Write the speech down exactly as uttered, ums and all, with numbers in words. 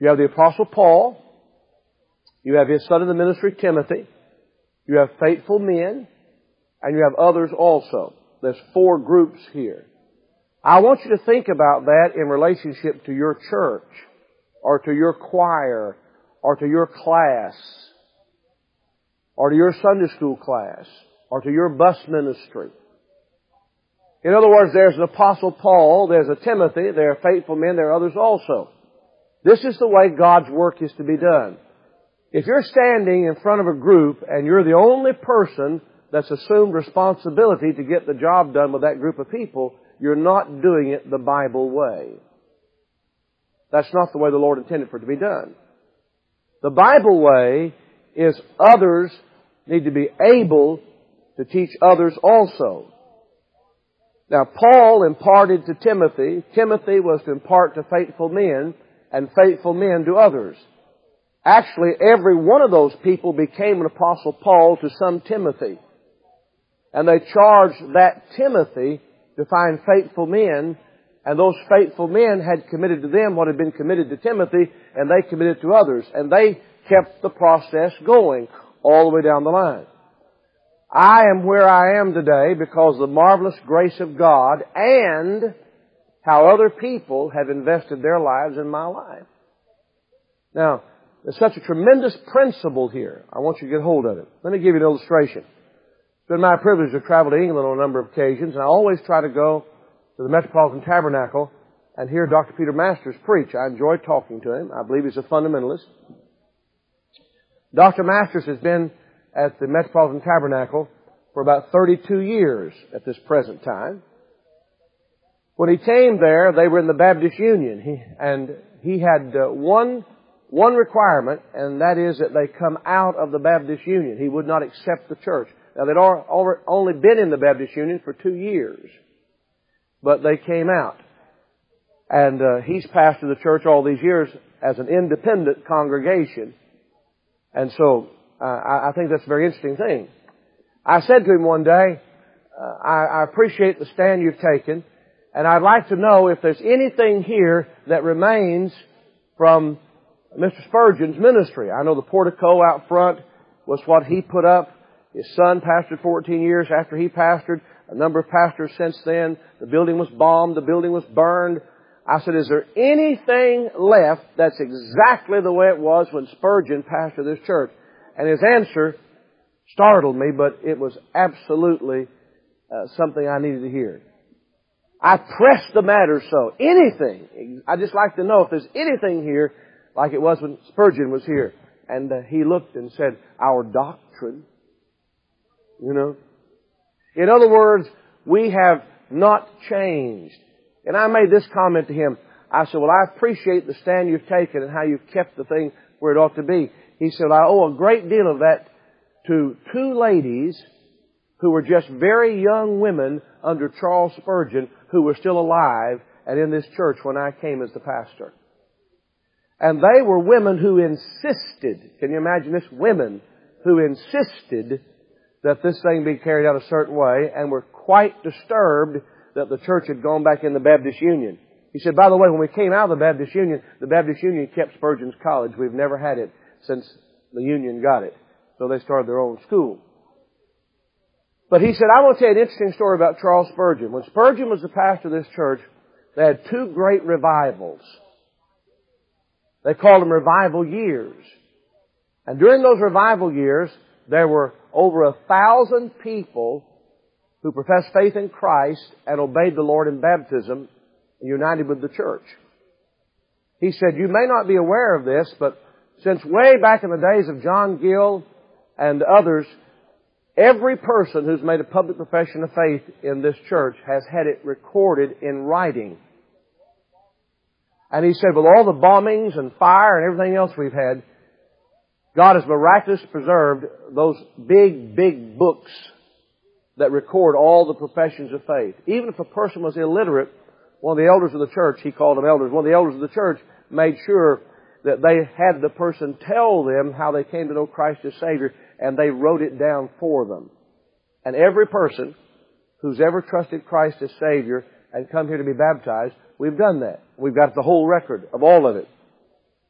You have the Apostle Paul. You have his son in the ministry, Timothy. You have faithful men. And you have others also. There's four groups here. I want you to think about that in relationship to your church, or to your choir, or to your class, or to your Sunday school class, or to your bus ministry. In other words, there's an Apostle Paul, there's a Timothy, there are faithful men, there are others also. This is the way God's work is to be done. If you're standing in front of a group and you're the only person that's assumed responsibility to get the job done with that group of people, you're not doing it the Bible way. That's not the way the Lord intended for it to be done. The Bible way is others need to be able to teach others also. Now, Paul imparted to Timothy. Timothy was to impart to faithful men, and faithful men to others. Actually, every one of those people became an Apostle Paul to some Timothy. And they charged that Timothy to find faithful men, and those faithful men had committed to them what had been committed to Timothy, and they committed to others. And they kept the process going all the way down the line. I am where I am today because of the marvelous grace of God and how other people have invested their lives in my life. Now, there's such a tremendous principle here. I want you to get hold of it. Let me give you an illustration. It's been my privilege to travel to England on a number of occasions, and I always try to go to the Metropolitan Tabernacle and hear Doctor Peter Masters preach. I enjoy talking to him. I believe he's a fundamentalist. Doctor Masters has been at the Metropolitan Tabernacle for about thirty-two years at this present time. When he came there, they were in the Baptist Union, he, and he had uh, one one requirement, and that is that they come out of the Baptist Union. He would not accept the church. Now, they'd all, all, only been in the Baptist Union for two years, but they came out. And uh, he's pastored the church all these years as an independent congregation. And so uh, I, I think that's a very interesting thing. I said to him one day, uh, I, I appreciate the stand you've taken, and I'd like to know if there's anything here that remains from Mister Spurgeon's ministry. I know the portico out front was what he put up. His son pastored fourteen years after he pastored. A number of pastors since then. The building was bombed. The building was burned. I said, is there anything left that's exactly the way it was when Spurgeon pastored this church? And his answer startled me, but it was absolutely uh, something I needed to hear. I pressed the matter so. Anything. I'd just like to know if there's anything here like it was when Spurgeon was here. And uh, he looked and said, our doctrine. You know. In other words, we have not changed. And I made this comment to him. I said, well, I appreciate the stand you've taken and how you've kept the thing where it ought to be. He said, I owe a great deal of that to two ladies who were just very young women under Charles Spurgeon who were still alive and in this church when I came as the pastor. And they were women who insisted, can you imagine this? Women who insisted that this thing be carried out a certain way and were quite disturbed that the church had gone back in the Baptist Union. He said, by the way, when we came out of the Baptist Union, the Baptist Union kept Spurgeon's College. We've never had it since the Union got it. So they started their own school. But he said, I want to tell you an interesting story about Charles Spurgeon. When Spurgeon was the pastor of this church, they had two great revivals. They called them revival years. And during those revival years, there were over a thousand people who professed faith in Christ and obeyed the Lord in baptism and united with the church. He said, you may not be aware of this, but since way back in the days of John Gill and others, every person who's made a public profession of faith in this church has had it recorded in writing. And he said, with all the bombings and fire and everything else we've had, God has miraculously preserved those big, big books that record all the professions of faith. Even if a person was illiterate, one of the elders of the church, he called them elders, one of the elders of the church made sure that they had the person tell them how they came to know Christ as Savior, and they wrote it down for them. And every person who's ever trusted Christ as Savior and come here to be baptized, we've done that. We've got the whole record of all of it.